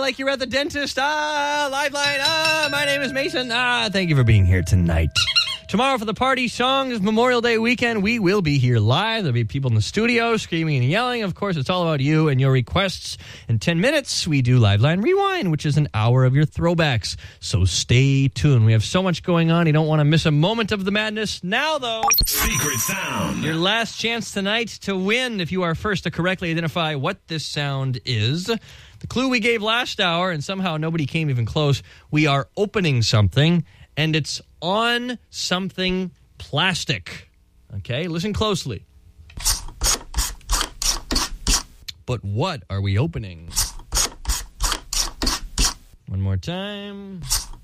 like you're at the dentist. Liveline. My name is Mason. Thank you for being here tonight. Tomorrow for the party songs, Memorial Day weekend, we will be here live. There'll be people in the studio screaming and yelling. Of course, it's all about you and your requests. In 10 minutes, we do Liveline Rewind, which is an hour of your throwbacks. So stay tuned. We have so much going on. You don't want to miss a moment of the madness. Now, though, Secret Sound. Your last chance tonight to win if you are first to correctly identify what this sound is. The clue we gave last hour, and somehow nobody came even close, we are opening something, and it's on something plastic. Okay, listen closely. But what are we opening? One more time.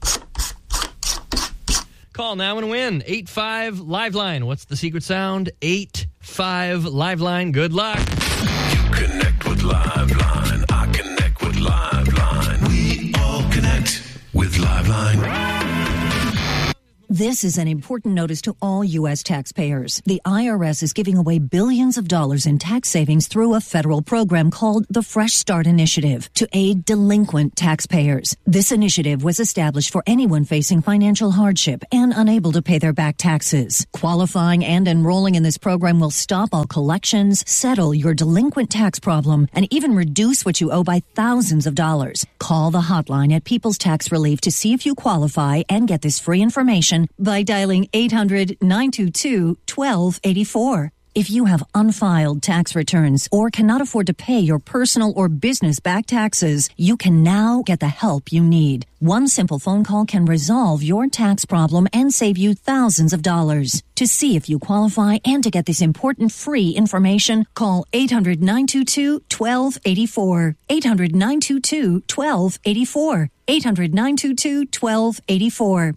Call now and win. 85 Liveline. What's the secret sound? 85 Liveline. Good luck. You connect with Liveline. I connect with Liveline. We all connect with Liveline. This is an important notice to all U.S. taxpayers. The IRS is giving away billions of dollars in tax savings through a federal program called the Fresh Start Initiative to aid delinquent taxpayers. This initiative was established for anyone facing financial hardship and unable to pay their back taxes. Qualifying and enrolling in this program will stop all collections, settle your delinquent tax problem, and even reduce what you owe by thousands of dollars. Call the hotline at People's Tax Relief to see if you qualify and get this free information by dialing 800-922-1284. If you have unfiled tax returns or cannot afford to pay your personal or business back taxes, you can now get the help you need. One simple phone call can resolve your tax problem and save you thousands of dollars. To see if you qualify and to get this important free information, call 800-922-1284. 800-922-1284. 800-922-1284.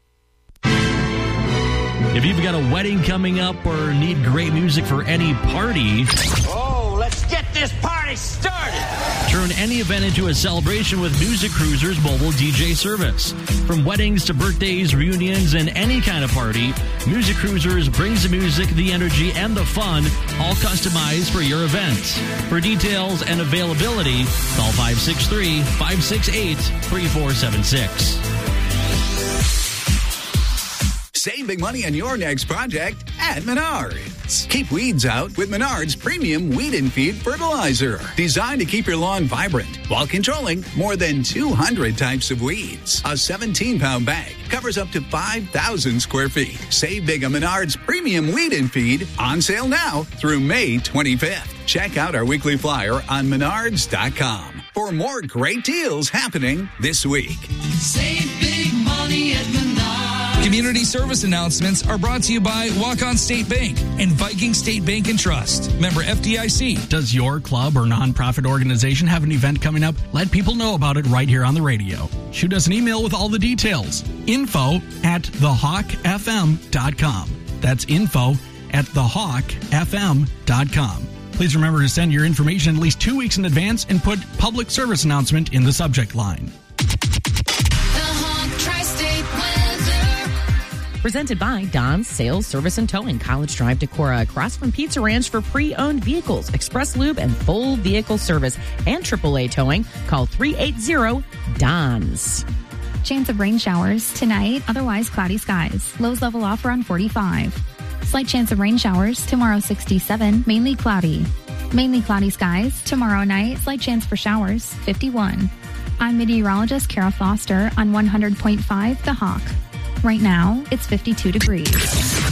If you've got a wedding coming up or need great music for any party... Oh, let's get this party started! Turn any event into a celebration with Music Cruiser's mobile DJ service. From weddings to birthdays, reunions, and any kind of party, Music Cruisers brings the music, the energy, and the fun, all customized for your event. For details and availability, call 563-568-3476. Save big money on your next project at Menards. Keep weeds out with Menards Premium Weed and Feed Fertilizer. Designed to keep your lawn vibrant while controlling more than 200 types of weeds. A 17-pound bag covers up to 5,000 square feet. Save big on Menards Premium Weed and Feed, on sale now through May 25th. Check out our weekly flyer on menards.com for more great deals happening this week. Save big money at Menards. Community service announcements are brought to you by Walk-On State Bank and Viking State Bank and Trust. Member FDIC. Does your club or nonprofit organization have an event coming up? Let people know about it right here on the radio. Shoot us an email with all the details. info@thehawkfm.com. That's info@thehawkfm.com. Please remember to send your information at least 2 weeks in advance and put public service announcement in the subject line. Presented by Don's Sales, Service, and Towing, College Drive, Decorah, across from Pizza Ranch for pre-owned vehicles, express lube, and full vehicle service, and AAA towing. Call 380-DONS. Chance of rain showers tonight, otherwise cloudy skies. Lows level off around 45. Slight chance of rain showers tomorrow, 67, mainly cloudy. Mainly cloudy skies tomorrow night, slight chance for showers, 51. I'm meteorologist Kara Foster on 100.5 The Hawk. Right now, it's 52 degrees.